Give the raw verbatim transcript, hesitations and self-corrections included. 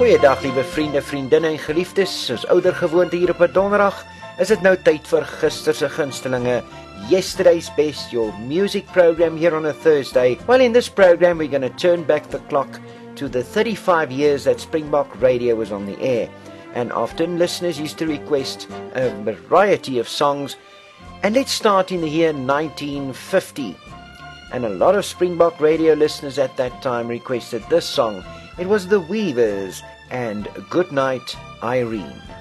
Goeiedag liewe vriende, vriendinne en geliefdes. Soos ouder gewoonte hier op 'n donderdag, is dit nou tyd vir gister se gunstelinge, Yesterday's Best, your music program here on a Thursday. Well, in this program we're going to turn back the clock to the thirty-five years that Springbok Radio was on the air. And often listeners used to request a variety of songs. And let's start in the year nineteen fifty. And a lot of Springbok Radio listeners at that time requested this song. It was the Weavers and Good Night, Irene.